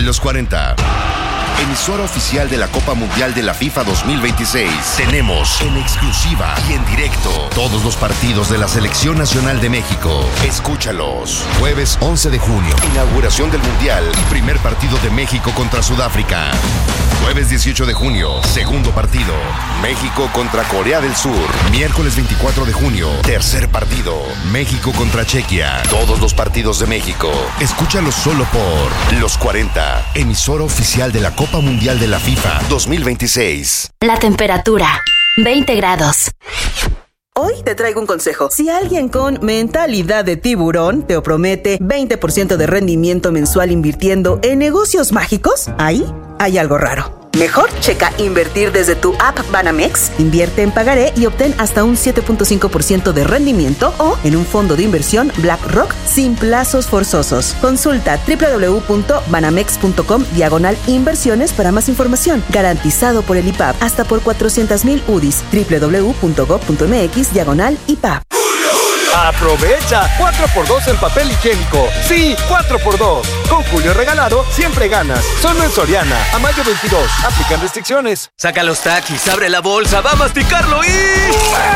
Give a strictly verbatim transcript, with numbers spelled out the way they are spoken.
Los cuarenta. Emisora oficial de la Copa Mundial de la FIFA dos mil veintiséis. Tenemos en exclusiva y en directo todos los partidos de la Selección Nacional de México. Escúchalos. Jueves once de junio, inauguración del Mundial y primer partido de México contra Sudáfrica. Jueves dieciocho de junio, segundo partido, México contra Corea del Sur. Miércoles veinticuatro de junio, tercer partido, México contra Chequia. Todos los partidos de México. Escúchalos solo por Los cuarenta, emisora oficial de la Copa Mundial de la FIFA dos mil veintiséis. La temperatura, veinte grados. Hoy te traigo un consejo. Si alguien con mentalidad de tiburón te promete veinte por ciento de rendimiento mensual invirtiendo en negocios mágicos, ahí hay algo raro. Mejor checa invertir desde tu app Banamex, invierte en pagaré y obtén hasta un siete punto cinco por ciento de rendimiento o en un fondo de inversión BlackRock sin plazos forzosos. Consulta www.banamex.com diagonal inversiones para más información. Garantizado por el I P A B hasta por cuatrocientos mil U D I S. www.gov.mx diagonal I P A B. ¡Aprovecha! cuatro por dos en papel higiénico. ¡Sí! cuatro por dos. Con Julio Regalado siempre ganas. Solo en Soriana. A mayo veintidós. Aplican restricciones. Saca los taquis, abre la bolsa, va a masticarlo y...